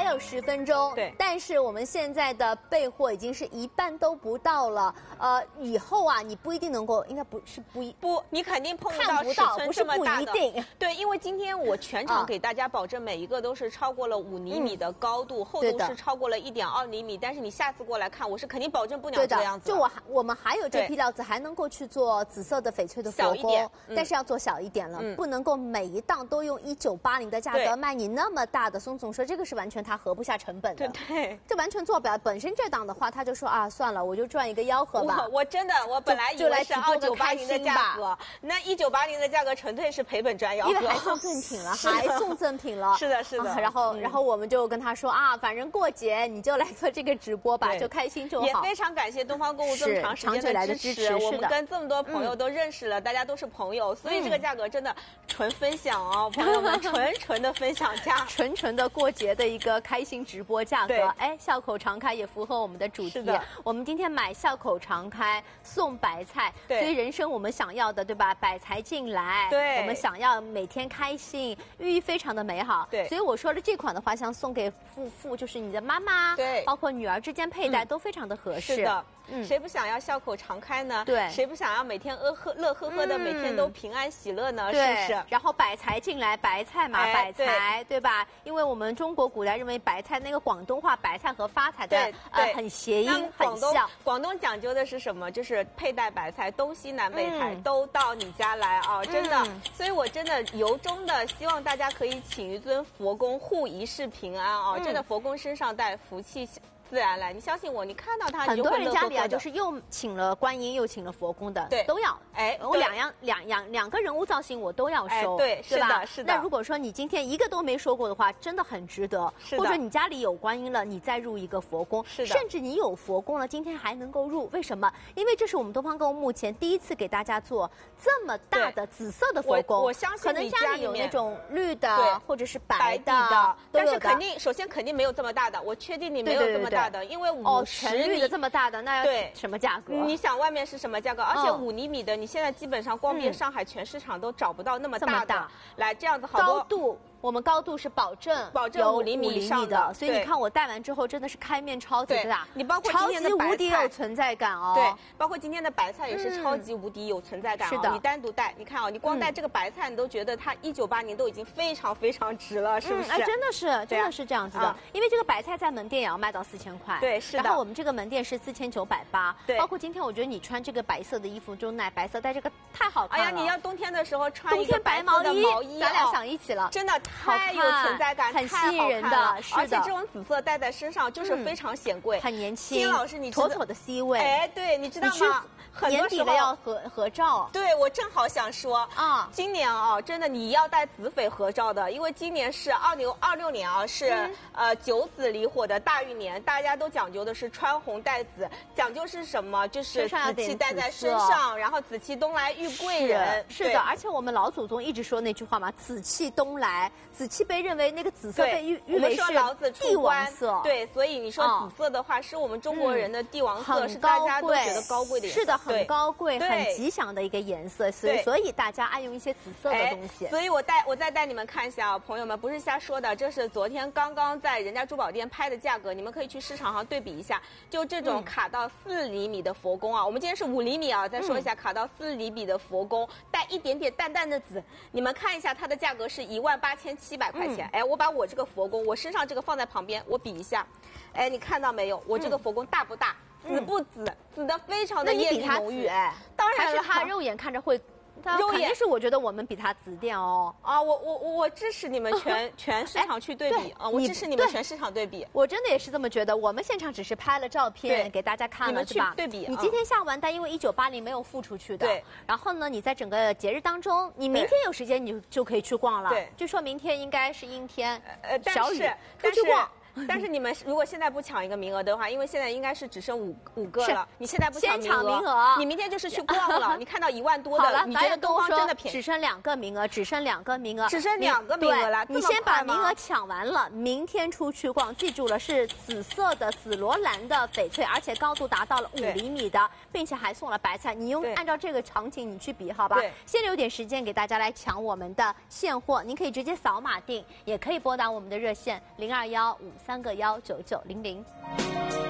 有10分钟。 对， 但是我们现在的备货已经是一半都不到了。以后啊，你不一定能够，应该不， 你肯定碰看不到，不是不一定。 对，因为今天我全场给大家保证每一个都是超过了5厘米的高度，厚度是超过了1.2厘米。但是你下次过来看，我是肯定保证不了这个样子。 就我们还有这批料子，还能够去做紫色的翡翠的佛宫，但是要做小一点了，不能够每一档都用1980的价格卖你那么大的。松总说这个是完全他合不下成本的， 对， 这完全做不了。本身这档的话，他就说啊，算了，我就赚一个吆喝吧。 我真的，我本来以为是2980的价格，那1980的价格纯粹是赔本赚吆喝， 因为还送赠品了，还送赠品了。 是的，是的。 然后我们就跟他说啊，反正过节你就来做这个直播吧，就开心就好。 也非常感谢东方购物这么长时间的支持，我们跟这么多朋友都认识了，大家都是朋友，所以这个价格真的纯分享哦，朋友们，纯的分享价， 纯的过节的一个开心直播价格。哎，笑口常开也符合我们的主题。我们今天买笑口常开送白菜，所以人生我们想要的，对吧？百财进来， 对， 我们想要每天开心，寓意非常的美好。 对， 所以我说了这款的话，像送给就是你的妈妈， 对， 包括女儿之间佩戴都非常的合适。 是的。谁不想要笑口常开呢？ 对， 谁不想要每天乐呵呵的，每天都平安喜乐呢？是不是？ 然后百财进来，白菜嘛，百财，对吧？因为我们中国古代认为白菜那个广东话白菜和发财的很谐音，很像。 广东讲究的是什么？就是佩戴白菜，东西南北财都到你家来啊！真的，所以我真的由衷的希望大家可以请一尊佛公护一世平安啊！真的，佛公身上带福气。自然来，你相信我，你看到它， 很多人家里啊，就是又请了观音，又请了佛公的， 对， 都要。 哎， 我两个人物造型我都要收， 对，是的，是的。 那如果说你今天一个都没收过的话，真的很值得。 是的。 或者你家里有观音了，你再入一个佛公， 是的。 甚至你有佛公了，今天还能够入，为什么？因为这是我们东方购物目前第一次给大家做这么大的紫色的佛公。 我相信可能家里有那种绿的或者是白的， 但是首先肯定没有这么大的，我确定你没有这么大的，因为全绿的这么大的，那要什么价格？ 你想外面是什么价格？而且5厘米的，你现在基本上光遍上海全市场都找不到那么大的。来，这样子好多高度。我们高度是保证 5厘米以上的， 所以你看我戴完之后真的是开面超级大， 你包括今天的白菜超级无敌有存在感哦。 对，包括今天的白菜也是超级无敌有存在感哦。 是的， 你单独戴，你看哦，你光戴这个白菜，你都觉得它1980都已经非常非常值了，是不是？ 哎，真的是这样子的，因为这个白菜在门店也要卖到4000块。 对，是的。 然后我们这个门店是4980。 对， 包括今天我觉得你穿这个白色的衣服，就奶白色戴这个太好看了。 哎呀，你要冬天的时候穿一个白毛衣， 咱俩想一起了， 真的太有存在感， 很吸引人的，是的。 而且这种紫色戴在身上就是非常显贵， 很年轻。 金老师，你妥妥的 C 位。 哎，对，你知道吗？ 年底了要合照。 对，我正好想说啊，今年啊，真的你要带紫翡合照的，因为今年是2026年啊，是9紫离火的大运年，大家都讲究的是穿红戴紫，讲究是什么？就是紫气带在身上，然后紫气东来遇贵人。 是的，而且我们老祖宗一直说那句话嘛，紫气东来，紫气被认为那个紫色被誉为是帝王色。 对，所以你说紫色的话，是我们中国人的帝王色，是大家都觉得高贵的颜色。 是的，很高贵、很吉祥的一个颜色，所以大家爱用一些紫色的东西。 所以我再带你们看一下啊，朋友们，不是瞎说的，这是昨天刚刚在人家珠宝店拍的价格，你们可以去市场上对比一下。就这种卡到4厘米的佛公啊，我们今天是5厘米啊，再说一下，卡到4厘米的佛公，带一点点淡淡的紫，你们看一下它的价格是18700块钱。哎，我把我这个佛公，我身上这个放在旁边，我比一下。哎，你看到没有？我这个佛公大不大？紫不紫？紫的非常的艳丽浓郁。哎，当然了， 它肉眼看着会。肯定是我觉得我们比它紫点哦。 啊，我支持你们全市场去对比啊！我支持你们全市场对比。 我真的也是这么觉得。我们现场只是拍了照片给大家看了，是吧？ 对比。 你今天下完单，因为1980没有付出去的。 对。 然后呢，你在整个节日当中，你明天有时间你就可以去逛了。 对。 据说明天应该是阴天，小雨， 出去逛。 但是你们如果现在不抢一个名额的话，因为现在应该是只剩5个了，你现在不抢名额，你明天就是去逛了。你看到1万多的，你觉得东方真的便宜？ 只剩2个名额，只剩2个名额， 只剩2个名额了。 你先把名额抢完了，明天出去逛。记住了，是紫色的紫罗兰的翡翠，而且高度达到了5厘米的，并且还送了白菜。你按照这个场景你去比，好吧？先留点时间给大家来抢我们的现货，您可以直接扫码订，也可以拨打我们的热线021533。 3个19900。